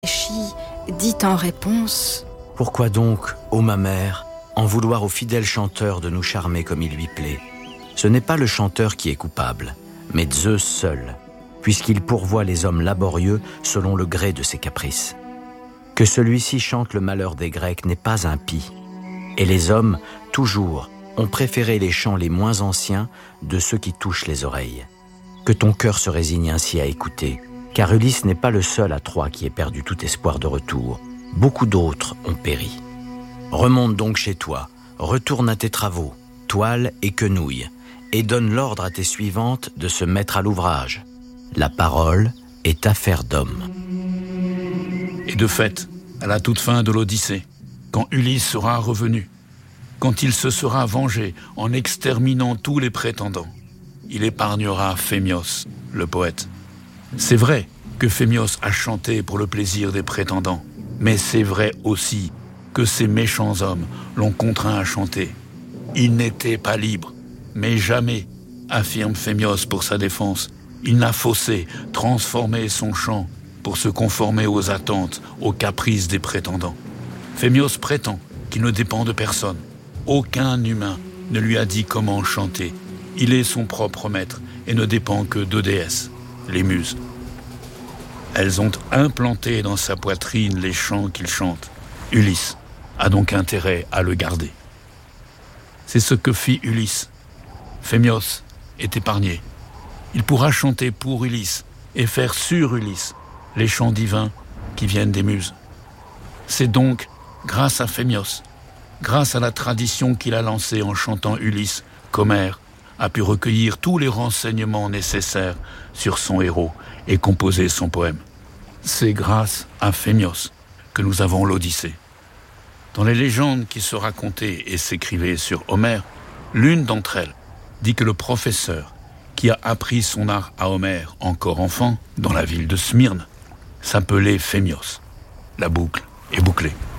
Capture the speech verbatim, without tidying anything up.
Chi dit en réponse: Pourquoi donc, ô ma mère, en vouloir au fidèle chanteur de nous charmer comme il lui plaît? Ce n'est pas le chanteur qui est coupable, mais Zeus seul, puisqu'il pourvoit les hommes laborieux selon le gré de ses caprices. Que celui-ci chante le malheur des Grecs n'est pas impie, et les hommes, toujours, ont préféré les chants les moins anciens de ceux qui touchent les oreilles. Que ton cœur se résigne ainsi à écouter, car Ulysse n'est pas le seul à Troie qui ait perdu tout espoir de retour. Beaucoup d'autres ont péri. Remonte donc chez toi, retourne à tes travaux, toile et quenouille, et donne l'ordre à tes suivantes de se mettre à l'ouvrage. La parole est affaire d'homme. Et de fait, à la toute fin de l'Odyssée, quand Ulysse sera revenu, quand il se sera vengé en exterminant tous les prétendants, il épargnera Phémios, le poète. C'est vrai que Phémios a chanté pour le plaisir des prétendants, mais c'est vrai aussi que ces méchants hommes l'ont contraint à chanter. Il n'était pas libre, mais jamais, affirme Phémios pour sa défense, il n'a faussé, transformé son chant pour se conformer aux attentes, aux caprices des prétendants. Phémios prétend qu'il ne dépend de personne. Aucun humain ne lui a dit comment chanter. Il est son propre maître et ne dépend que deux déesses, les muses. Elles ont implanté dans sa poitrine les chants qu'il chante. Ulysse a donc intérêt à le garder. C'est ce que fit Ulysse. Phémios est épargné. Il pourra chanter pour Ulysse et faire sur Ulysse les chants divins qui viennent des muses. C'est donc grâce à Phémios, grâce à la tradition qu'il a lancée en chantant Ulysse, qu'Homère a pu recueillir tous les renseignements nécessaires sur son héros et composer son poème. C'est grâce à Phémios que nous avons l'Odyssée. Dans les légendes qui se racontaient et s'écrivaient sur Homère, l'une d'entre elles dit que le professeur qui a appris son art à Homère encore enfant, dans la ville de Smyrne, s'appelait Phémios. La boucle est bouclée.